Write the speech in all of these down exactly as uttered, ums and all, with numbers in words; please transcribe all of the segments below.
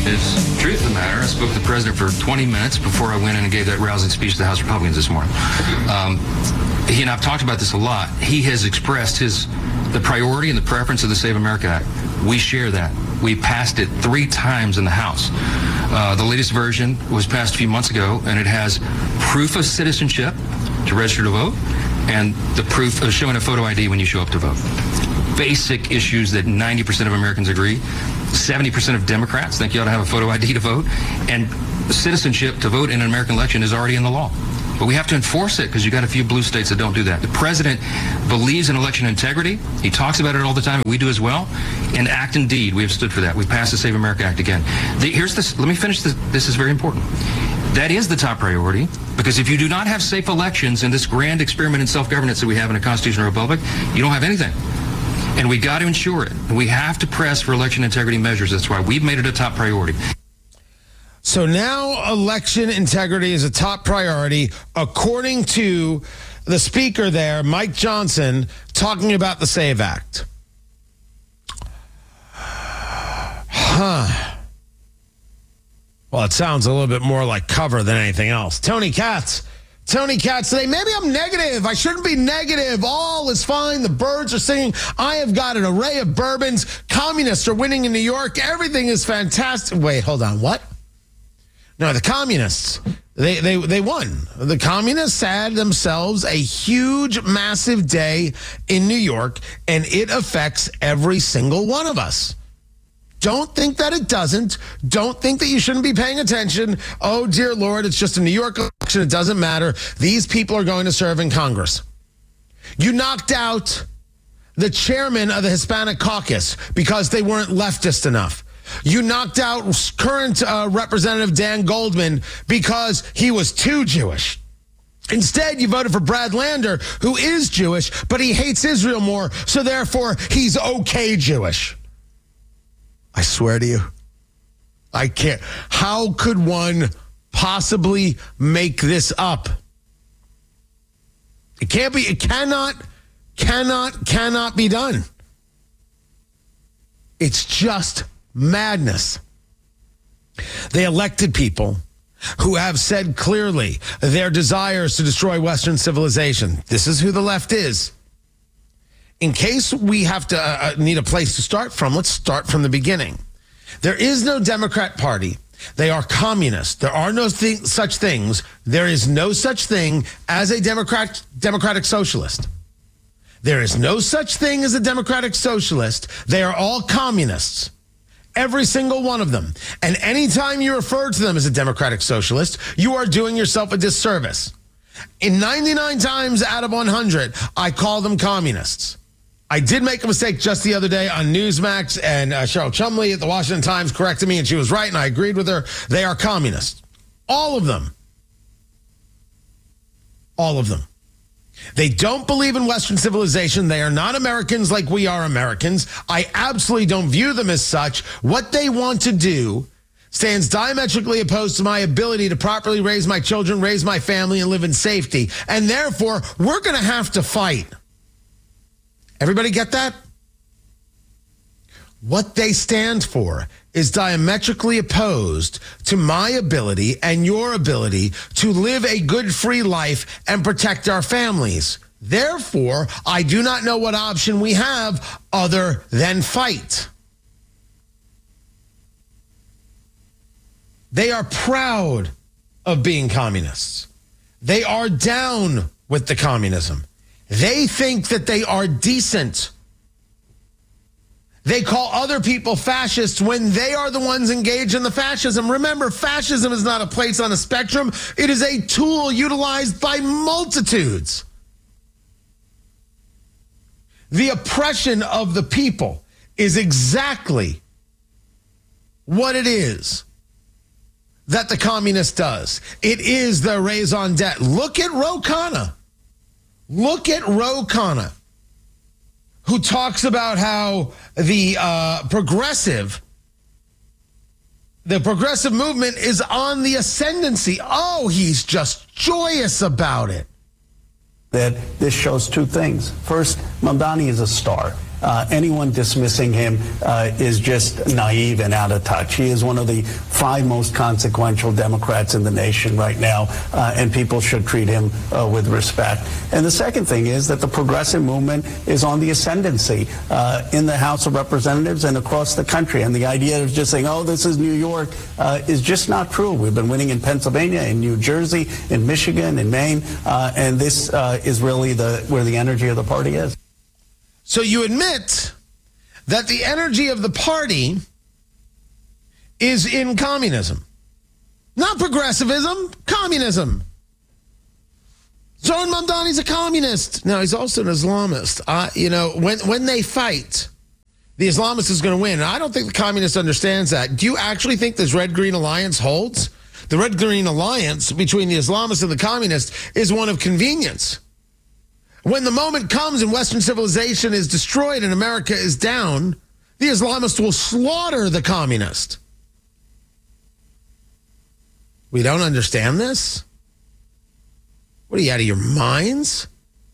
is truth of the matter. I spoke to the president for twenty minutes before I went in and gave that rousing speech to the House Republicans this morning. Um, he and I've talked about this a lot. He has expressed his the priority and the preference of the Save America Act. We share that. We passed it three times in the House. Uh, the latest version was passed a few months ago, and it has proof of citizenship to register to vote and the proof of showing a photo I D when you show up to vote. Basic issues that ninety percent of Americans agree. seventy percent of Democrats think you ought to have a photo I D to vote. And citizenship to vote in an American election is already in the law. But we have to enforce it because you got a few blue states that don't do that. The president believes in election integrity. He talks about it all the time. We do as well. In act and deed, we have stood for that. We passed the Save America Act again. The, here's this. Let me finish this. This is very important. That is the top priority, because if you do not have safe elections in this grand experiment in self-governance that we have in a constitutional republic, you don't have anything. And we got to ensure it. We have to press for election integrity measures. That's why we've made it a top priority. So now election integrity is a top priority, according to the speaker there, Mike Johnson, talking about the SAVE Act. Huh. Well, it sounds a little bit more like cover than anything else. Tony Katz. Tony Katz today. Maybe I'm negative. I shouldn't be negative. All is fine. The birds are singing. I have got an array of bourbons. Communists are winning in New York. Everything is fantastic. Wait, hold on. What? No, the communists, they, they, they won. The communists had themselves a huge, massive day in New York, and it affects every single one of us. Don't think that it doesn't. Don't think that you shouldn't be paying attention. Oh, dear Lord, it's just a New York election. It doesn't matter. These people are going to serve in Congress. You knocked out the chairman of the Hispanic caucus because they weren't leftist enough. You knocked out current uh, Representative Dan Goldman because he was too Jewish. Instead, you voted for Brad Lander, who is Jewish, but he hates Israel more, so therefore he's okay Jewish. I swear to you, I can't. How could one possibly make this up? It can't be, it cannot, cannot, cannot be done. It's just madness. They elected people who have said clearly their desires to destroy Western civilization. This is who the left is. In case we have to uh, need a place to start from, let's start from the beginning. There is no Democrat Party. They are communists. There are no th- such things. There is no such thing as a Democrat, Democratic Socialist. There is no such thing as a Democratic Socialist. They are all communists. Every single one of them. And anytime you refer to them as a Democratic Socialist, you are doing yourself a disservice. In ninety-nine times out of one hundred, I call them communists. I did make a mistake just the other day on Newsmax, and uh, Cheryl Chumley at the Washington Times corrected me, and she was right, and I agreed with her. They are communists. All of them. All of them. They don't believe in Western civilization. They are not Americans like we are Americans. I absolutely don't view them as such. What they want to do stands diametrically opposed to my ability to properly raise my children, raise my family, and live in safety. And therefore, we're going to have to fight. Everybody get that? What they stand for is diametrically opposed to my ability and your ability to live a good, free life and protect our families. Therefore, I do not know what option we have other than fight. They are proud of being communists. They are down with the communism. They think that they are decent. They call other people fascists when they are the ones engaged in the fascism. Remember, fascism is not a place on a spectrum. It is a tool utilized by multitudes. The oppression of the people is exactly what it is that the communist does. It is the raison d'etre. Look at Ro Khanna. Look at Ro Khanna, who talks about how the uh, progressive, the progressive movement is on the ascendancy. Oh, he's just joyous about it. That this shows two things. First, Mamdani is a star. Uh, anyone dismissing him uh, is just naive and out of touch. He is one of the five most consequential Democrats in the nation right now, uh, and people should treat him uh, with respect. And the second thing is that the progressive movement is on the ascendancy uh, in the House of Representatives and across the country. And the idea of just saying, oh, this is New York, uh, is just not true. We've been winning in Pennsylvania, in New Jersey, in Michigan, in Maine, uh, and this uh, is really the where the energy of the party is. So you admit that the energy of the party is in communism. Not progressivism, communism. Zoran Mamdani's a communist. Now, he's also an Islamist. Uh, you know, when, when they fight, the Islamist is going to win. I don't think the communist understands that. Do you actually think this Red-Green Alliance holds? The Red-Green Alliance between the Islamists and the communists is one of convenience. When the moment comes and Western civilization is destroyed and America is down, the Islamists will slaughter the communist. We don't understand this? What are you, out of your minds?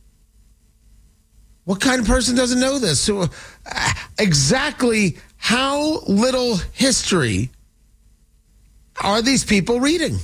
What kind of person doesn't know this? So, uh, exactly how little history are these people reading?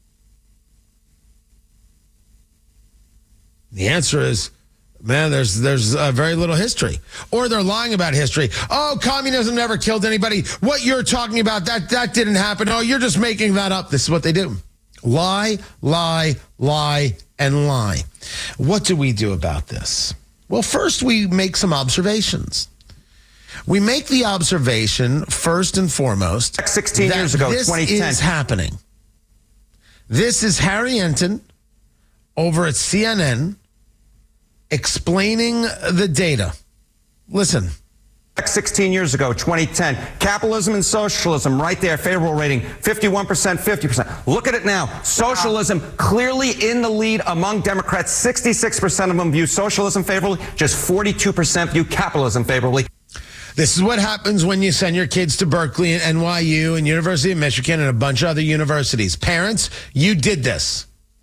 The answer is, man, there's there's uh, very little history. Or they're lying about history. Oh, communism never killed anybody. What you're talking about, that that didn't happen. Oh, you're just making that up. This is what they do. Lie, lie, lie, and lie. What do we do about this? Well, first we make some observations. We make the observation, first and foremost, sixteen years ago, this twenty ten. is happening. This is Harry Enten over at C N N explaining the data. Listen. sixteen years ago, twenty ten. Capitalism and socialism, right there, favorable rating, fifty-one percent, fifty percent. Look at it now. Socialism clearly in the lead among Democrats. sixty-six percent of them view socialism favorably. Just forty-two percent view capitalism favorably. This is what happens when you send your kids to Berkeley and N Y U and University of Michigan and a bunch of other universities. Parents, you did this.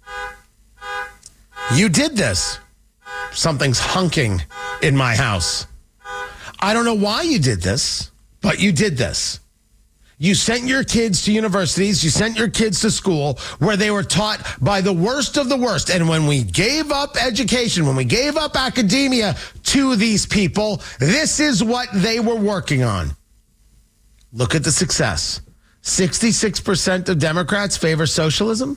You did this. Something's hunking in my house. I don't know why you did this, but you did this. You sent your kids to universities, you sent your kids to school where they were taught by the worst of the worst. And when we gave up education, when we gave up academia to these people, this is what they were working on. Look at the success. sixty-six percent of Democrats favor socialism.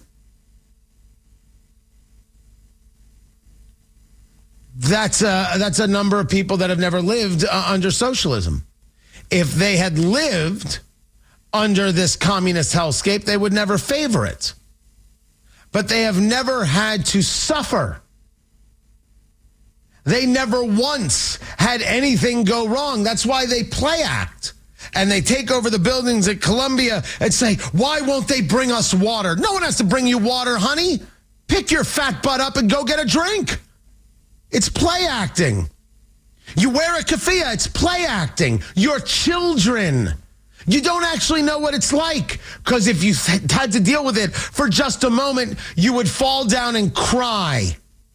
That's a, that's a number of people that have never lived uh, under socialism. If they had lived under this communist hellscape, they would never favor it. But they have never had to suffer. They never once had anything go wrong. That's why they play act. And they take over the buildings at Columbia and say, why won't they bring us water? No one has to bring you water, honey. Pick your fat butt up and go get a drink. It's play acting. You wear a keffiyeh, it's play acting. Your children, you don't actually know what it's like, because if you had to deal with it for just a moment, you would fall down and cry.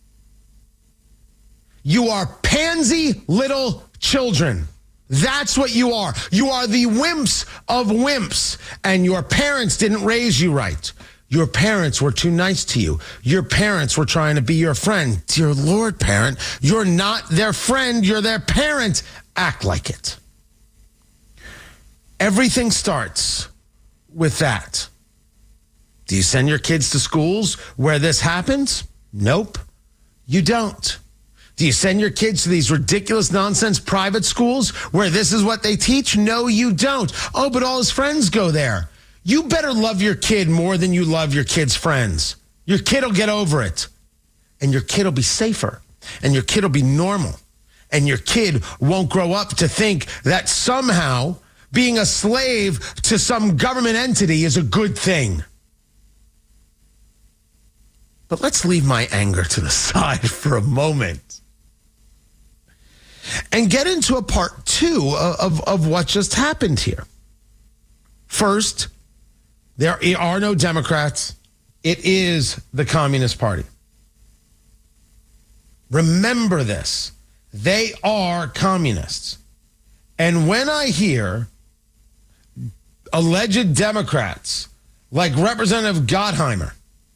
You are pansy little children. That's what you are. You are the wimps of wimps, and your parents didn't raise you right. Your parents were too nice to you. Your parents were trying to be your friend. Dear Lord, parent, you're not their friend. You're their parent. Act like it. Everything starts with that. Do you send your kids to schools where this happens? Nope, you don't. Do you send your kids to these ridiculous nonsense private schools where this is what they teach? No, you don't. Oh, but all his friends go there. You better love your kid more than you love your kid's friends. Your kid will get over it. And your kid will be safer. And your kid will be normal. And your kid won't grow up to think that somehow being a slave to some government entity is a good thing. But let's leave my anger to the side for a moment and get into a part two of, of what just happened here. First, there are no Democrats. It is the Communist Party. Remember this. They are communists. And when I hear alleged Democrats like Representative Gottheimer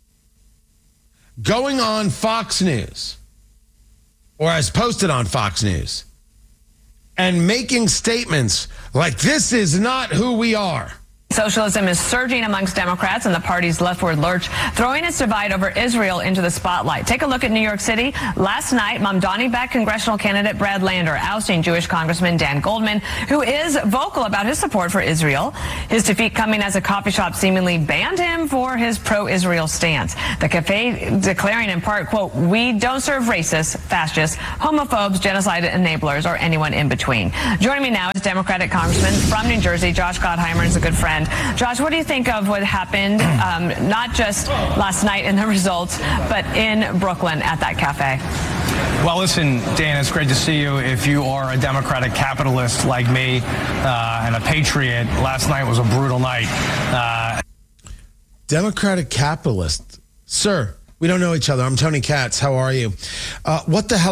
going on Fox News, or as posted on Fox News, and making statements like this is not who we are. Socialism is surging amongst Democrats and the party's leftward lurch, throwing its divide over Israel into the spotlight. Take a look at New York City. Last night, Mamdani-backed congressional candidate Brad Lander ousting Jewish Congressman Dan Goldman, who is vocal about his support for Israel. His defeat coming as a coffee shop seemingly banned him for his pro-Israel stance. The cafe declaring in part, quote, "We don't serve racists, fascists, homophobes, genocide enablers, or anyone in between." Joining me now is Democratic Congressman from New Jersey, Josh Gottheimer, is a good friend. Josh, what do you think of what happened, um, not just last night in the results, but in Brooklyn at that cafe? Well, listen, Dan, it's great to see you. If you are a Democratic capitalist like me uh, and a patriot, last night was a brutal night. Uh, Democratic capitalist. Sir, we don't know each other. I'm Tony Katz. How are you? Uh, what the hell?